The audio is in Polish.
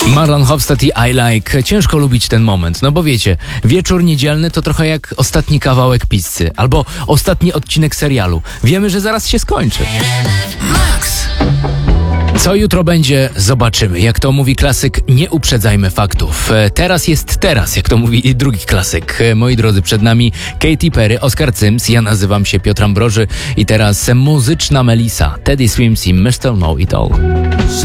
Marlon Hofstad i I Like. Ciężko lubić ten moment, no bo wiecie, wieczór niedzielny to trochę jak ostatni kawałek pizzy albo ostatni odcinek serialu. Wiemy, że zaraz się skończy. Max. Co jutro będzie, zobaczymy. Jak to mówi klasyk, nie uprzedzajmy faktów. Teraz jest teraz, jak to mówi drugi klasyk. Moi drodzy, przed nami Katy Perry, Oskar Cyms, ja nazywam się Piotr Ambroży i teraz muzyczna Melisa, Teddy Swims i Mr. Know It All.